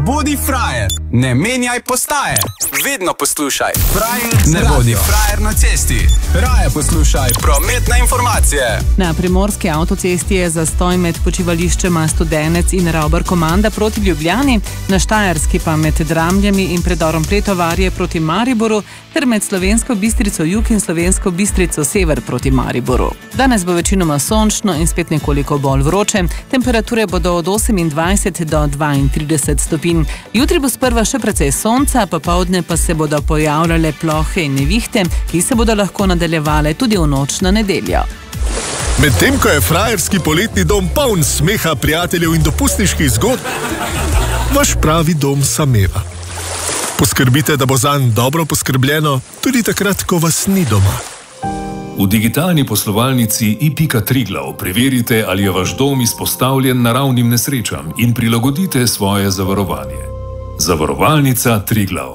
bodi frajer, ne menjaj postaje. Vedno poslušaj Frajer, ne bodi frajer na cesti. Raje poslušaj prometne informacije. Na primorski avtocesti je zastoj med počivališčema Studenec in Ravbar Komanda proti Ljubljani, na Štajerski pa med Dramljami in predorom Pletovarje proti Mariboru ter med Slovensko Bistrico Jug in Slovensko Bistrico Sever proti Mariboru. Danes bo večinoma sončno in spet nekoliko bolj vroče. Temperature bodo od 28 do 32 stopinj. Jutri bo sprva še precej sonca, popoldne pa se bodo pojavljale plohe in nevihte, ki se bodo lahko nadaljevale tudi v noč na nedeljo. Medtem ko je frajerski poletni dom poln smeha, prijateljev in dopustniških zgodb, vaš pravi dom sameva. Poskrbite, da bo zanj dobro poskrbljeno, tudi takrat, ko vas ni doma. V digitalni poslovalnici i.Triglav preverite, ali je vaš dom izpostavljen naravnim nesrečam in prilagodite svoje zavarovanje. Zavarovalnica Triglav.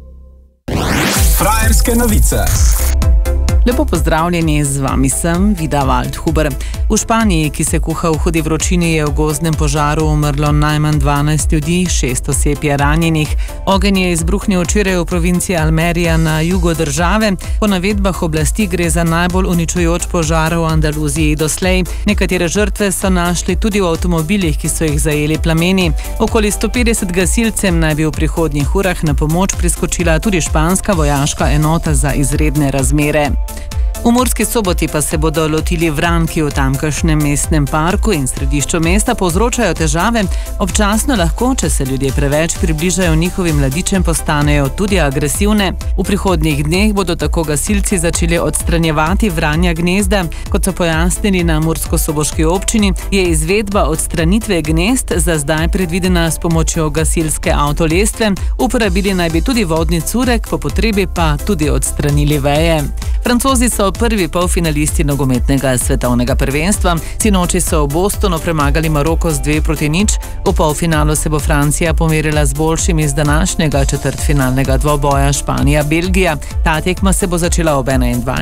Frajerske novice. Lepo pozdravljeni, z vami sem Vida Waldhuber. V Španiji, ki se kuha v hudi vročini, je v gozdnem požaru umrlo najmanj 12 ljudi, 6 oseb je ranjenih. Ogenj je izbruhnil včeraj v provinciji Almería na jugu države. Po navedbah oblasti gre za najbolj uničujoč požar v Andaluziji doslej. Nekatere žrtve so našli tudi v avtomobilih, ki so jih zajeli plameni. Okoli 150 gasilcem naj bi v prihodnjih urah na pomoč priskočila tudi španska vojaška enota za izredne razmere. V Murski Soboti pa se bodo lotili vran, ki v tamkajšnjem mestnem parku in središču mesta povzročajo težave. Občasno lahko, če se ljudje preveč približajo njihovim mladičem, postanejo tudi agresivne. V prihodnjih dneh bodo tako gasilci začeli odstranjevati vranja gnezda. Kot so pojasnili na murskosoboški občini, je izvedba odstranitve gnezd za zdaj predvidena s pomočjo gasilske avtolestve. Uporabili naj bi tudi vodni curek, po potrebi pa tudi odstranili veje. Francozi so prvi polfinalisti nogometnega svetovnega prvenstva. Sinoči so v Bostonu premagali Maroko z 2-0. V polfinalu se bo Francija pomerila z boljšim iz današnjega četrtfinalnega dvoboja Španija-Belgija. Ta tekma se bo začela ob 21.